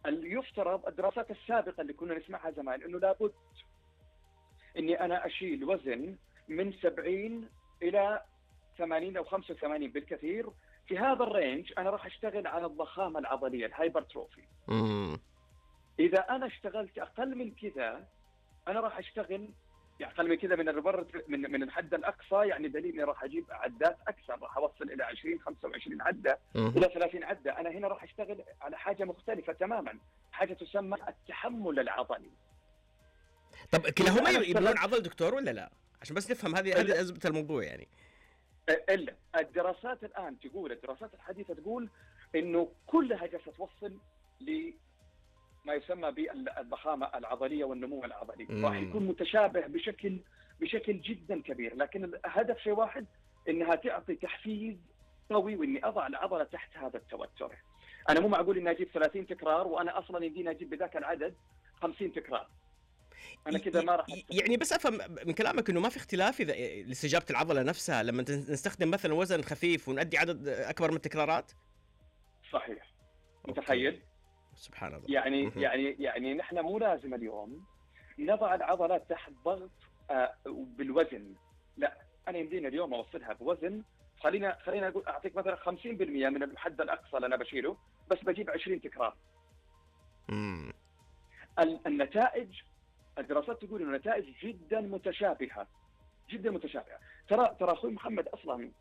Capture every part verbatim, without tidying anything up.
اللي يفترض الدراسات السابقة اللي كنا نسمعها زمان إنه لابد إني أنا أشيل وزن من سبعين إلى ثمانين أو خمسة وثمانين بالكثير. في هذا الرينج أنا راح أشتغل على الضخامة العضلية الهايبرتروفي. إذا أنا اشتغلت أقل من كذا أنا راح أشتغل يعني أقل من كذا من الربر من من الحد الأقصى، يعني دليل إني راح أجيب عدات أكثر، راح أوصل إلى عشرين خمسة وعشرين عدة إلى ثلاثين عدة. أنا هنا راح أشتغل على حاجة مختلفة تماماً، حاجة تسمى التحمل العضلي. طب كلاهما يبنون عضل دكتور ولا لا؟ عشان بس نفهم هذه هذه أزمة الموضوع يعني. إلا الدراسات الآن تقول، الدراسات الحديثة تقول إنه كلها جالسة توصل لما يسمى بالضخامة العضلية والنمو العضلي. راح يكون متشابه بشكل بشكل جدا كبير، لكن الهدف شيء واحد، إنها تعطي تحفيز قوي وإني أضع العضلة تحت هذا التوتر. أنا مو معقول إني أجيب ثلاثين تكرار وأنا أصلا يمديني أجيب بذاك العدد خمسين تكرار. أنا كذا ما راح يعني بس أفهم من كلامك إنه ما في اختلاف إذا لاستجابة العضلة نفسها لما نستخدم مثلا وزن خفيف ونؤدي عدد أكبر من التكرارات. صحيح. متخيل؟ سبحان الله. يعني م- يعني يعني نحن مو لازم اليوم نضع العضلات تحت ضغط آه بالوزن، لا أنا يمديني اليوم أوصلها بوزن. خلينا خلينا أقول أعطيك مثلا خمسين بالمئة من الحد الأقصى اللي أنا بشيله، بس بجيب عشرين تكرار. امم النتائج، الدراسات تقول إنه نتائج جدا متشابهة، جدا متشابهة. ترى ترى أخوي محمد أصلا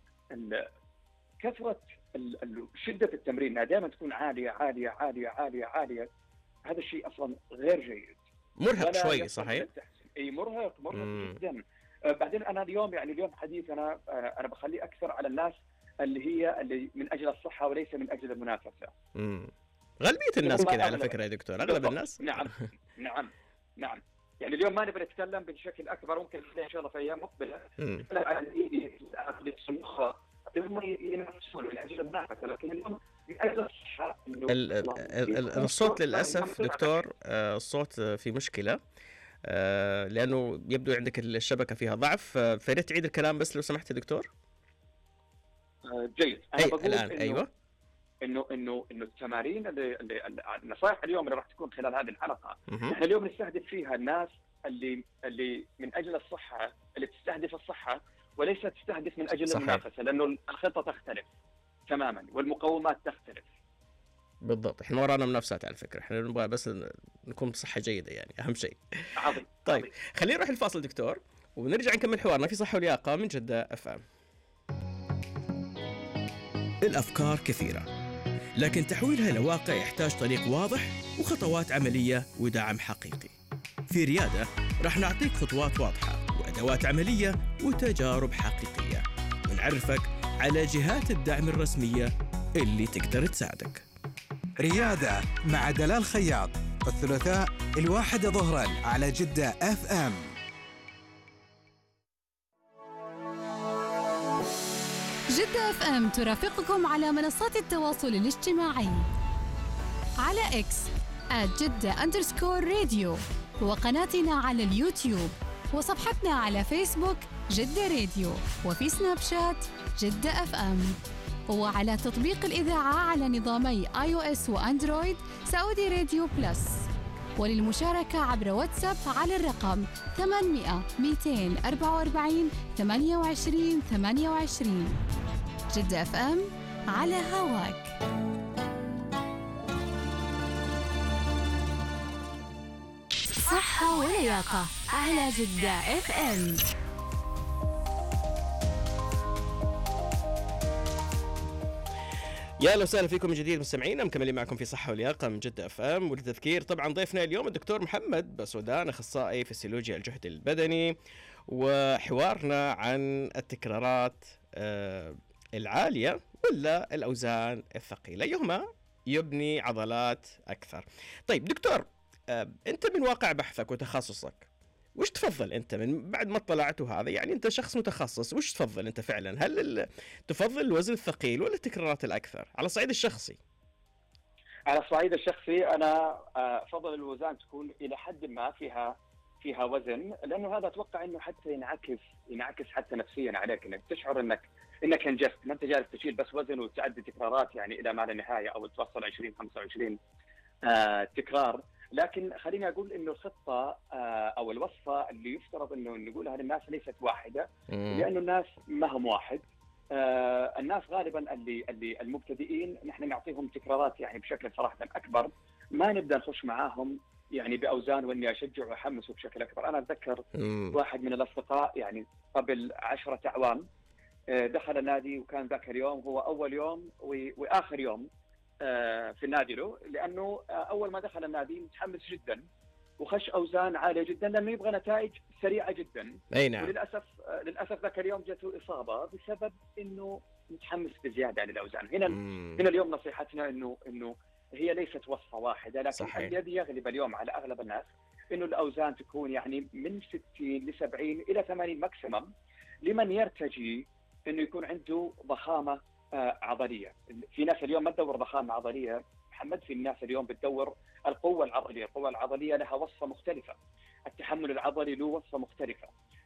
كثرة شدة التمرين انها دائما تكون عالية عالية عالية عالية عالية، هذا الشيء أصلا غير جيد، مرهق شوي. صحيح. أي مرهق مرهق جدا. آه بعدين أنا اليوم يعني اليوم حديث أنا آه أنا بخليه أكثر على الناس اللي هي اللي من أجل الصحة وليس من أجل المنافسة. امم غالبية الناس كذا على فكرة يا دكتور، أغلب الناس. نعم نعم نعم. يعني اليوم ما نبي نتكلم بشكل أكبر، ممكن إن شاء الله في أيام مقبلة نتكلم عن الأهلية المخ هم ينافسون من أجل المنافسة، لكن اليوم من أجل الصحة. الصوت للأسف دكتور الصوت في مشكلة لأنه يبدو عندك الشبكة فيها ضعف، فريت تعيد الكلام بس لو سمحت يا دكتور. جيد. أنا بقول الآن إنه أيوة إنه إنه إنه التمارين اللي, اللي النصائح اليوم اللي راح تكون خلال هذه الحلقة نحن اليوم نستهدف فيها الناس اللي اللي من أجل الصحة، اللي تستهدف الصحة وليس تستهدف من أجل المنافسة، لأنه الخطة تختلف تماماً والمقومات تختلف. بالضبط. إحنا ورانا منافسات على فكرة، إحنا نبغى بس نكون بصحة جيدة يعني أهم شيء. عظيم. طيب خلينا نروح الفاصل دكتور ونرجع نكمل حوارنا في صحة ولياقة من جدة اف ام. الأفكار كثيرة، لكن تحويلها إلى واقع يحتاج طريق واضح وخطوات عملية ودعم حقيقي. في ريادة راح نعطيك خطوات واضحة وأدوات عملية وتجارب حقيقية، ونعرفك على جهات الدعم الرسمية اللي تقدر تساعدك. ريادة مع دلال خياط، الثلاثاء الواحدة ظهرا على جدة اف ام. جدة اف ام ترافقكم على منصات التواصل الاجتماعي على اكس @جدة أندرسكور راديو، وقناتنا على اليوتيوب، وصفحتنا على فيسبوك جدة راديو، وفي سناب شات جدة اف ام، وعلى تطبيق الإذاعة على نظامي آي أو إس وأندرويد سعودي راديو بلس. وللمشاركة عبر واتساب على الرقم ثمانمئة مئتين وأربعة وأربعين ثمانية وعشرين ثمانية وعشرين. جدة اف ام على هواك. صحة ولياقة على جدة اف ام. يا اهلا وسهلا فيكم من جديد مستمعينا، مكملين معكم في صحة ولياقة من جدة اف ام. وللتذكير طبعا ضيفنا اليوم الدكتور محمد بسودان، اخصائي فسيولوجيا الجهد البدني، وحوارنا عن التكرارات آه العالية ولا الأوزان الثقيلة، أيهما يبني عضلات أكثر. طيب دكتور آه أنت من واقع بحثك وتخصصك وش تفضل أنت من بعد ما اطلعت هذا؟ يعني أنت شخص متخصص، وش تفضل أنت فعلا؟ هل تفضل الوزن الثقيل ولا التكرارات الأكثر على الصعيد الشخصي؟ على الصعيد الشخصي أنا أفضل الوزن تكون إلى حد ما فيها فيها وزن، لأنه هذا أتوقع إنه حتى ينعكس ينعكس حتى نفسيا عليك، إنك تشعر إنك إنك انجزت، ما أنت جالس تشيل بس وزن وتعدي تكرارات يعني إلى ما لا نهاية أو توصل عشرين خمسة وعشرين آه تكرار. لكن خليني اقول انه الخطه آه او الوصفه اللي يفترض انه نقولها للناس ليست واحده، لانه الناس ما هم واحد. آه الناس غالبا اللي اللي المبتدئين نحن نعطيهم تكرارات يعني بشكل صراحه اكبر، ما نبدا نخش معاهم يعني باوزان واني اشجع واحمسه بشكل اكبر. انا اتذكر مم. واحد من الاصدقاء يعني قبل عشرة اعوام آه دخل النادي، وكان ذاك اليوم هو اول يوم واخر يوم في النادي له، لانه اول ما دخل النادي متحمس جدا وخش اوزان عاليه جدا لانه يبغى نتائج سريعه جدا. اي نعم. وللاسف للاسف ذاك اليوم جاته اصابه بسبب انه متحمس بزياده عن الاوزان. هنا مم. هنا اليوم نصيحتنا انه انه هي ليست وصفه واحده، لكن صحيح. الذي يغلب اليوم على اغلب الناس انه الاوزان تكون يعني من ستين ل سبعين الى ثمانين ماكسيمم لمن يرتجي انه يكون عنده ضخامه عضليه. في ناس اليوم ما تدور ضخامه عضليه محمد، في الناس اليوم بتدور القوه العضليه. القوه العضليه لها وصفه مختلفه، التحمل العضلي له وصفه مختلفه.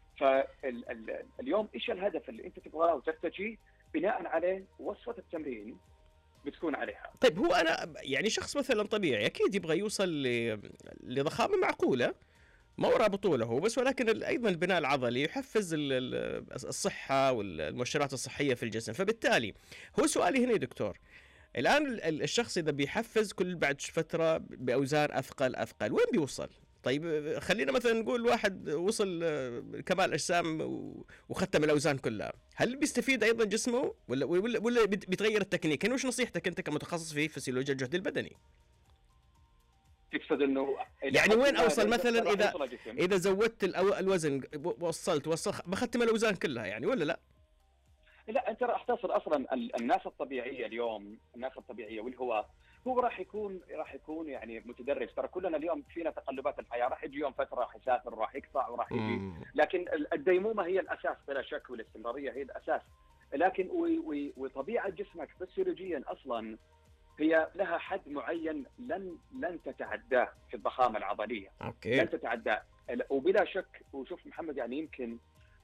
فاليوم ايش الهدف اللي انت تبغاه وترتجي، بناء عليه وصفه التمرين بتكون عليها. طيب هو انا يعني شخص مثلا طبيعي اكيد يبغى يوصل ل... لضخامه معقوله، ما وراء بطوله هو بس، ولكن ايضا البناء العضلي يحفز الصحه والمؤشرات الصحيه في الجسم. فبالتالي هو سؤالي هنا يا دكتور، الان الشخص اذا بيحفز كل بعد فتره باوزان اثقل اثقل، وين بيوصل؟ طيب خلينا مثلا نقول واحد وصل كمال اجسام وختم الاوزان كلها، هل بيستفيد ايضا جسمه ولا ولا, ولا بيتغير التكنيك؟ يعني وش نصيحتك انت كمتخصص في فسيولوجيا الجهد البدني؟ تقصد انه يعني وين اوصل مثلا اذا اذا زودت الوزن وصلت وصل بختم الاوزان كلها يعني، ولا لا؟ لا انت راح تصل اصلا الناس الطبيعيه اليوم، الناس الطبيعيه واللي هو هو راح يكون راح يكون يعني متدرج. ترى كلنا اليوم فينا تقلبات الحياه، راح يجي يوم فتره راح يسافر وراح يقطع وراح يجي، لكن الديمومه هي الاساس بلا شك، والاستمراريه هي الاساس. لكن وطبيعه جسمك فسيولوجيا اصلا هي لها حد معين لن لن تتعداه في الضخامه العضليه. أوكي. لن تتعداه. وبلا شك. وشوف محمد يعني يمكن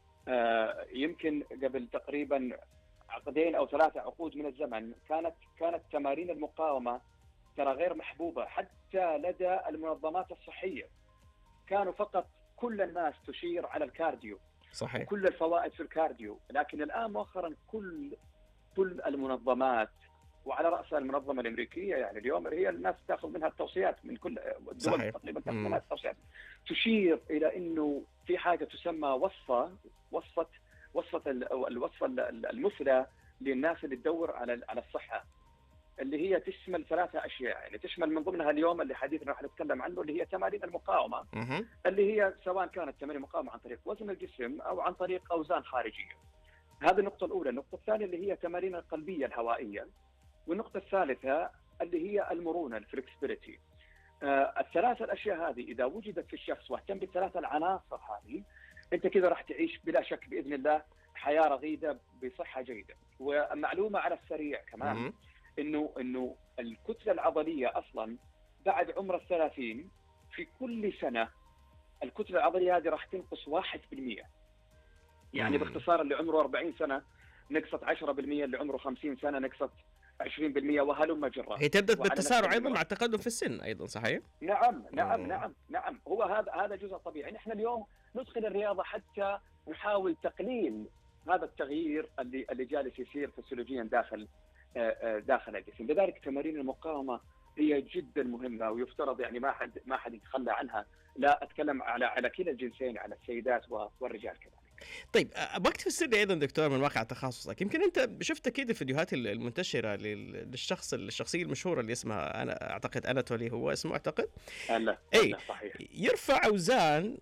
آه يمكن قبل تقريبا عقدين او ثلاثه عقود من الزمن كانت كانت تمارين المقاومه ترى غير محبوبه حتى لدى المنظمات الصحيه. كانوا فقط كل الناس تشير على الكارديو. صحيح. كل الفوائد في الكارديو، لكن الان مؤخرا كل كل المنظمات وعلى رأسها المنظمة الأمريكية يعني اليوم هي الناس تأخذ منها التوصيات من كل الدول تقريبا تأخذ منها التوصيات، تشير إلى إنه في حاجة تسمى وصفة وصفة وصفة الوصفة المثلى للناس اللي تدور على على الصحة، اللي هي تشمل ثلاثة أشياء. يعني تشمل من ضمنها اليوم اللي حديثنا راح نتكلم عنه اللي هي تمارين المقاومة، اللي هي سواء كانت تمارين مقاومة عن طريق وزن الجسم أو عن طريق أوزان خارجية. هذه النقطة الأولى. النقطة الثانية اللي هي تمارين القلبية الهوائية، والنقطة الثالثة اللي هي المرونة الفلكسبيليتي. آه الثلاث الأشياء هذه إذا وجدت في الشخص واهتم بالثلاث العناصر هذه، أنت كذا راح تعيش بلا شك بإذن الله حياة رغيدة بصحة جيدة. ومعلومة على السريع كمان إنه إنه الكتلة العضلية أصلاً بعد عمر الثلاثين في كل سنة الكتلة العضلية هذه راح تنقص واحد بالمئة. يعني باختصار اللي عمره أربعين سنة نقصت عشرة بالمئة، اللي عمره خمسين سنة نقصت عشرين بالمئة، وهلم جرا. هي تبدأ بالتسارع أيضا مع التقدم في السن أيضا، صحيح؟ نعم نعم مم. نعم نعم هو هذا هذا جزء طبيعي. نحن اليوم ندخل الرياضة حتى نحاول تقليل هذا التغيير اللي اللي جالس يصير فسيولوجيا داخل داخل الجسم. لذلك تمارين المقاومة هي جدا مهمة، ويفترض يعني ما حد ما حد يتخلى عنها. لا أتكلم على على كلا الجنسين، على السيدات والرجال كذلك. طيب ابغاك تفسر لي ايضا دكتور من واقع تخصصك، يمكن انت شفت اكيد الفيديوهات المنتشره للشخص الشخصيه المشهوره اللي اسمها انا اعتقد اناتولي هو اسمه اعتقد لا اي صحيح. يرفع اوزان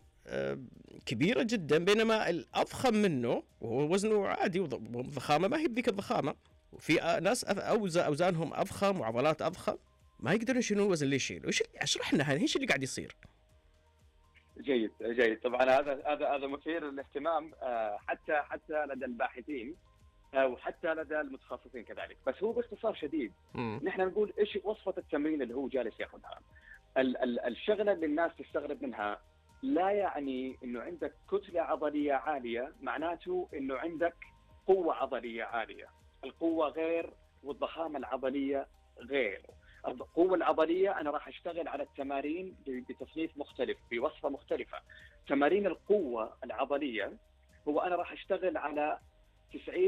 كبيره جدا، بينما الاضخم منه وهو وزنه عادي وضخامه ما هي بذيك الضخامه، وفي ناس اوزانهم اضخم وعضلات اضخم ما يقدرون يشيلون الوزن اللي يشيلوا. ايش اشرح لنا ايش اللي قاعد يصير؟ جيد جيد. طبعا هذا هذا هذا مثير للاهتمام حتى حتى لدى الباحثين وحتى لدى المتخصصين كذلك. بس هو باختصار شديد م. نحن نقول ايش وصفه التمرين اللي هو جالس ياخذها. ال- ال- الشغله اللي الناس تستغرب منها، لا يعني انه عندك كتله عضليه عاليه معناته انه عندك قوه عضليه عاليه. القوه غير والضخامه العضليه غير. القوة العضلية أنا راح أشتغل على التمارين بتصنيف مختلف بوصفة مختلفة. تمارين القوة العضلية هو أنا راح أشتغل على تسعين